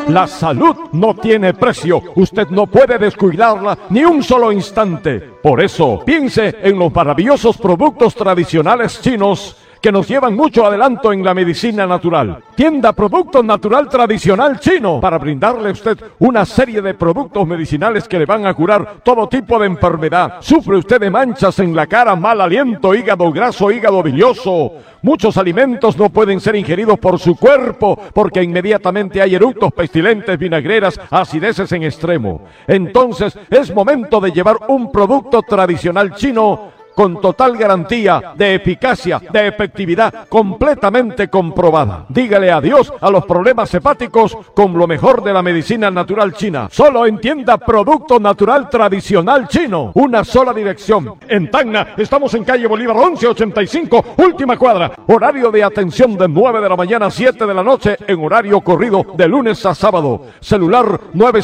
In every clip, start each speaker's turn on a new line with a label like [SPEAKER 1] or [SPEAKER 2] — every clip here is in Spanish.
[SPEAKER 1] La salud no tiene precio. Usted no puede descuidarla ni un solo instante. Por eso, piense en los maravillosos productos tradicionales chinos que nos llevan mucho adelanto en la medicina natural. Tienda Producto Natural Tradicional Chino para brindarle a usted una serie de productos medicinales que le van a curar todo tipo de enfermedad. ¿Sufre usted de manchas en la cara, mal aliento, hígado graso, hígado bilioso? Muchos alimentos no pueden ser ingeridos por su cuerpo porque inmediatamente hay eructos pestilentes, vinagreras, acideces en extremo. Entonces es momento de llevar un producto tradicional chino con total garantía de eficacia, de efectividad, completamente comprobada. Dígale adiós a los problemas hepáticos con lo mejor de la medicina natural china. Solo en Tienda Producto Natural Tradicional Chino. Una sola dirección. En Tacna estamos en calle Bolívar 1185, última cuadra. Horario de atención de 9 de la mañana a 7 de la noche en horario corrido de lunes a sábado. Celular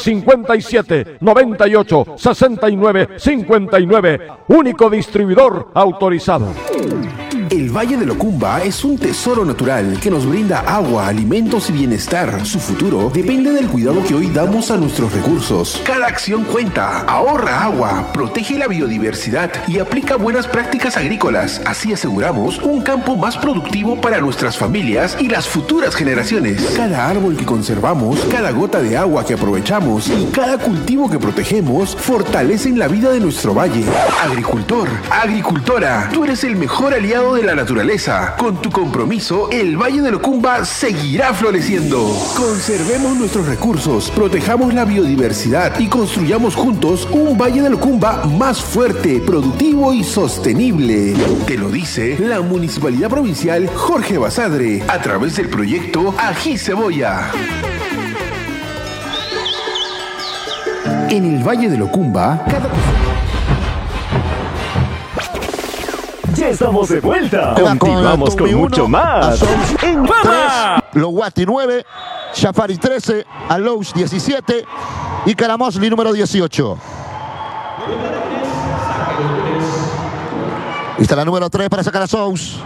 [SPEAKER 1] 957-98-69-59. Único distribuidor autorizado.
[SPEAKER 2] El Valle de Locumba es un tesoro natural que nos brinda agua, alimentos y bienestar. Su futuro depende del cuidado que hoy damos a nuestros recursos. Cada acción cuenta. Ahorra agua, protege la biodiversidad y aplica buenas prácticas agrícolas. Así aseguramos un campo más productivo para nuestras familias y las futuras generaciones. Cada árbol que conservamos, cada gota de agua que aprovechamos y cada cultivo que protegemos fortalecen la vida de nuestro valle. Agricultor, agricultora, tú eres el mejor aliado de la naturaleza. Con tu compromiso, el Valle de Locumba seguirá floreciendo. Conservemos nuestros recursos, protejamos la biodiversidad y construyamos juntos un Valle de Locumba más fuerte, productivo y sostenible. Te lo dice la Municipalidad Provincial Jorge Basadre a través del proyecto Ají Cebolla. En el Valle de Locumba,
[SPEAKER 3] Ya estamos de vuelta. Continuamos con mucho más. En Fama.
[SPEAKER 4] Lowati 9, Jafari 13, Alous 17 y Caramosli número 18. Lista la número 3 para sacar a Sous.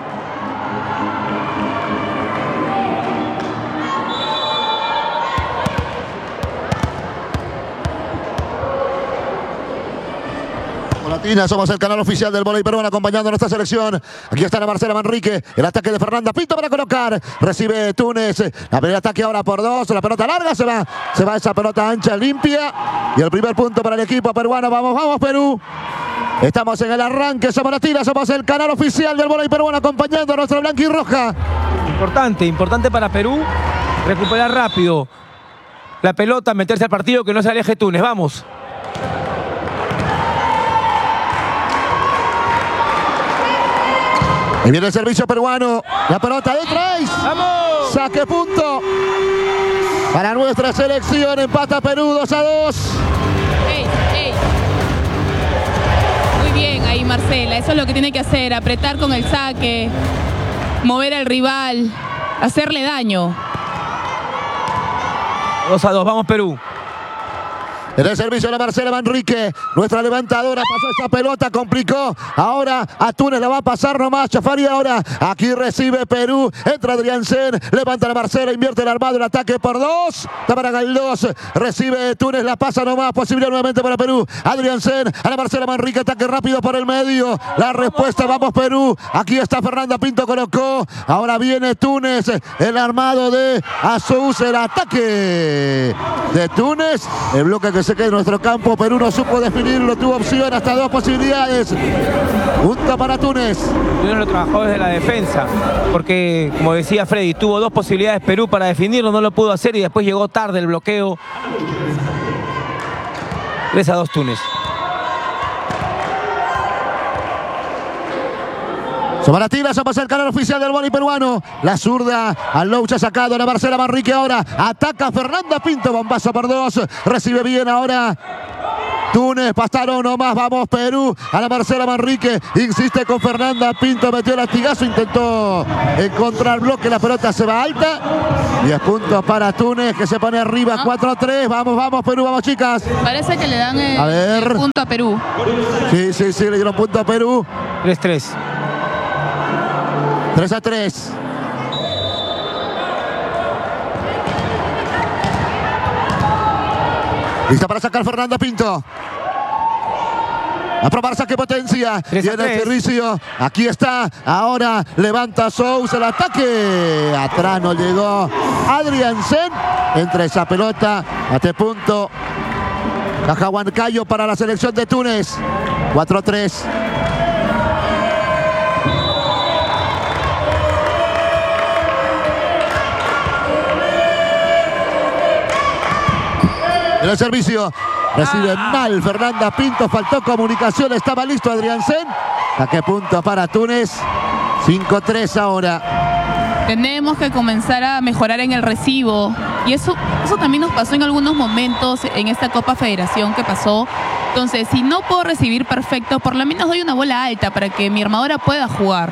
[SPEAKER 4] Latina, somos el canal oficial del vóley peruano acompañando a nuestra selección. Aquí está la Marcela Manrique, el ataque de Fernanda Pinto para colocar, recibe Túnez, la primera ataque ahora por 2, la pelota larga, se va esa pelota ancha, limpia, y el primer punto para el equipo peruano. Vamos, vamos Perú. Estamos en el arranque, somos Latina, somos el canal oficial del vóley peruano acompañando a nuestra blanca y roja.
[SPEAKER 5] Importante para Perú, recuperar rápido la pelota, meterse al partido, que no se aleje Túnez, vamos.
[SPEAKER 4] Y viene el servicio peruano. La pelota de Trace.
[SPEAKER 5] ¡Vamos!
[SPEAKER 4] Saque punto. Para nuestra selección. Empata Perú 2-2.
[SPEAKER 6] Ey. Muy bien ahí Marcela. Eso es lo que tiene que hacer. Apretar con el saque. Mover al rival. Hacerle daño.
[SPEAKER 5] 2-2. Vamos Perú.
[SPEAKER 4] En el servicio de la Marcela Manrique, nuestra levantadora pasó esa pelota, complicó. Ahora a Túnez la va a pasar nomás. Jafari ahora. Aquí recibe Perú. Entra Adrián Sen. Levanta la Marcela, invierte el armado. El ataque por 2. Tamara Galdós. Recibe Túnez, la pasa nomás. Posibilidad nuevamente para Perú. Adrián Sen a la Marcela Manrique. Ataque rápido por el medio. La respuesta, vamos Perú. Aquí está Fernanda Pinto, colocó. Ahora viene Túnez. El armado de Azous. El ataque de Túnez. El bloque que se queda en nuestro campo. Perú no supo definirlo, tuvo opción hasta 2 posibilidades. Punto para Túnez.
[SPEAKER 5] Túnez lo trabajó desde la defensa, porque como decía Freddy, tuvo 2 posibilidades Perú para definirlo, no lo pudo hacer y después llegó tarde el bloqueo. 3-2 Túnez.
[SPEAKER 4] Somos Latina, somos el canal oficial del vóley peruano. La zurda, al Louch ha sacado, la Marcela Manrique ahora. Ataca Fernanda Pinto, bombazo por 2. Recibe bien ahora Túnez, pasaron nomás, vamos Perú. A la Marcela Manrique, insiste con Fernanda Pinto, metió el latigazo, intentó encontrar bloque, la pelota se va alta. 10 puntos para Túnez, que se pone arriba, 4-3. Vamos, vamos Perú, vamos chicas.
[SPEAKER 6] Parece que le dan el punto a Perú.
[SPEAKER 4] Sí, le dieron punto a Perú.
[SPEAKER 5] 3-3.
[SPEAKER 4] 3-3. Lista para sacar Fernanda Pinto. A probar saque potencia. Viene el servicio. Aquí está. Ahora levanta Sousa el ataque. Atrás no llegó Adriansen. Entra esa pelota. A este punto. Cajahuancayo para la selección de Túnez. 4-3. En el servicio. Recibe mal Fernanda Pinto. Faltó comunicación. Estaba listo Adriansen. ¿A qué punto para Túnez? 5-3 ahora.
[SPEAKER 6] Tenemos que comenzar a mejorar en el recibo. Y eso también nos pasó en algunos momentos en esta Copa Federación que pasó. Entonces, si no puedo recibir perfecto, por lo menos doy una bola alta para que mi armadora pueda jugar.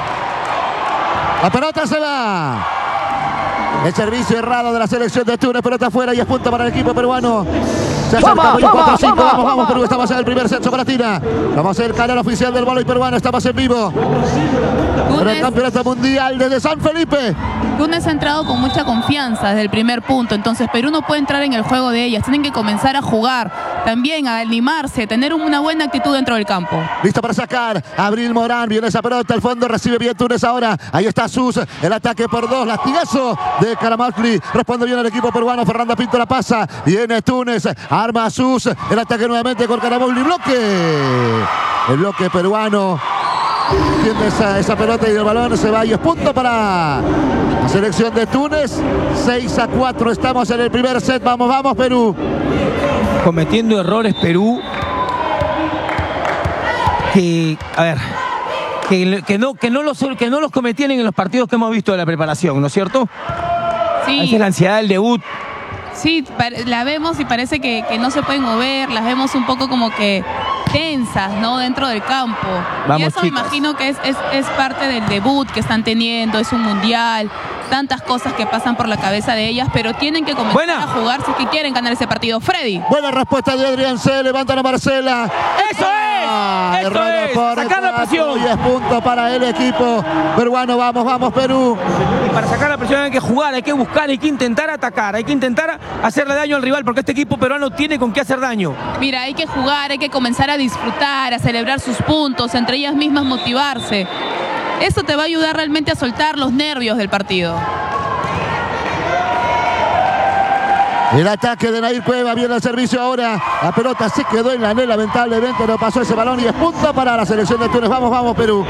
[SPEAKER 4] La pelota se va. El servicio errado de la selección de Túnez. Pelota afuera y es punto para el equipo peruano. Se acerca muy 4-5. Vamos, Perú. Estamos en el primer set para Tina. Vamos a el canal oficial del vóley peruano. Estamos en vivo. Por el campeonato mundial desde San Felipe.
[SPEAKER 6] Túnez ha entrado con mucha confianza desde el primer punto. Entonces Perú no puede entrar en el juego de ellas. Tienen que comenzar a jugar. También a animarse. Tener una buena actitud dentro del campo.
[SPEAKER 4] Listo para sacar. Abril Morán. Viene esa pelota al fondo. Recibe bien Túnez ahora. Ahí está Sus. El ataque por 2. Latigazo de Caramatli. Responde bien el equipo peruano. Fernanda Pinto la pasa. Viene Túnez. Arma Sus. El ataque nuevamente con Caramatli. Bloque. El bloque peruano. Tiene esa pelota y el balón se va. Y es punto para la selección de Túnez. 6-4. Estamos en el primer set. Vamos, vamos, Perú.
[SPEAKER 5] Cometiendo errores Perú. Que no los cometían en los partidos que hemos visto de la preparación, ¿no es cierto?
[SPEAKER 6] Sí.
[SPEAKER 5] Esa es la ansiedad del debut.
[SPEAKER 6] Sí, la vemos y parece que no se pueden mover. Las vemos un poco como que tensas, ¿no? Dentro del campo.
[SPEAKER 5] Vamos,
[SPEAKER 6] y eso
[SPEAKER 5] chicas.
[SPEAKER 6] me imagino que es parte del debut que están teniendo. Es un mundial. Tantas cosas que pasan por la cabeza de ellas, pero tienen que comenzar a jugar si es que quieren ganar ese partido. Freddy.
[SPEAKER 4] Buena respuesta de Adrián C. Levantan a Marcela.
[SPEAKER 5] ¡Eso es! ¡Eso es! ¡Sacar la presión!
[SPEAKER 4] Y es punto para el equipo peruano. Vamos, vamos, Perú.
[SPEAKER 5] Y para sacar la presión hay que jugar, hay que buscar, hay que intentar atacar, hay que intentar hacerle daño al rival, porque este equipo peruano tiene con qué hacer daño.
[SPEAKER 6] Mira, hay que jugar, hay que comenzar a disfrutar, a celebrar sus puntos, entre ellas mismas motivarse. Eso te va a ayudar realmente a soltar los nervios del partido.
[SPEAKER 4] El ataque de Nair Cueva, viene el servicio ahora. La pelota se quedó en la net, lamentablemente no pasó ese balón y es punto para la selección de Túnez. Vamos, vamos, Perú.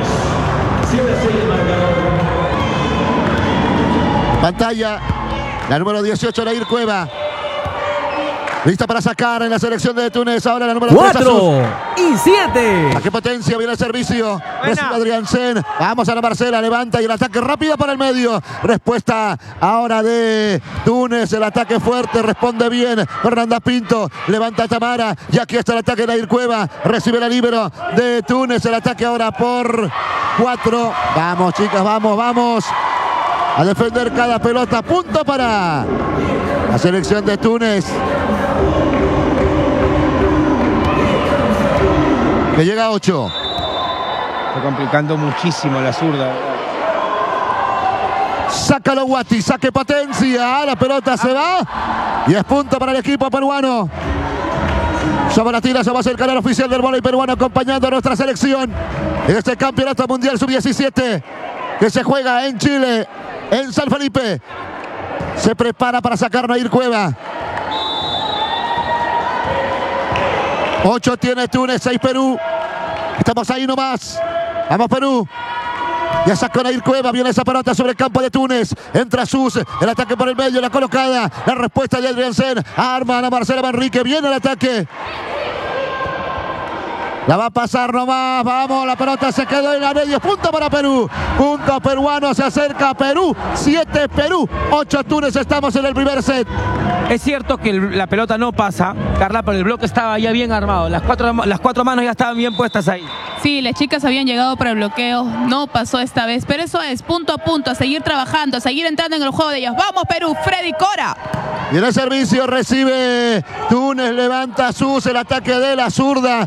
[SPEAKER 4] Pantalla, la número 18, Nair Cueva. Lista para sacar en la selección de Túnez. Ahora la número
[SPEAKER 7] 4 y 7.
[SPEAKER 4] ¿A qué potencia viene el servicio? Recibe Adriansen. Vamos a la Marcela. Levanta y el ataque rápido para el medio. Respuesta ahora de Túnez. El ataque fuerte. Responde bien Fernanda Pinto. Levanta a Tamara. Y aquí está el ataque de Nair Cueva. Recibe la líbero de Túnez. El ataque ahora por 4. Vamos, chicas. Vamos, vamos. A defender cada pelota. Punto para la selección de Túnez. Que llega a 8.
[SPEAKER 5] Está complicando muchísimo la zurda.
[SPEAKER 4] Sácalo Guati, saque potencia. La pelota se va. Y es punto para el equipo peruano. Somos la tira, somos el canal oficial del vóley peruano acompañando a nuestra selección en este campeonato mundial sub-17 que se juega en Chile, en San Felipe. Se prepara para sacar Nair Cueva. 8 tiene Túnez, 6 Perú. Estamos ahí nomás. Vamos, Perú. Ya sacó Nair Cueva. Viene esa pelota sobre el campo de Túnez. Entra Sus. El ataque por el medio. La colocada. La respuesta de Adriansen. Arma a Marcela Manrique. Viene el ataque. La va a pasar nomás. Vamos. La pelota se quedó en la media. Punto para Perú. Punto peruano. Se acerca a Perú. 7 Perú. 8 Túnez. Estamos en el primer set.
[SPEAKER 5] Es cierto que la pelota no pasa, Carla, pero el bloque estaba ya bien armado. Las cuatro manos ya estaban bien puestas ahí.
[SPEAKER 6] Sí, las chicas habían llegado para el bloqueo. No pasó esta vez, pero eso es punto a punto, a seguir trabajando, a seguir entrando en el juego de ellas. ¡Vamos, Perú! ¡Freddy Cora!
[SPEAKER 4] Y en el servicio recibe Túnez, levanta Sus, el ataque de la zurda.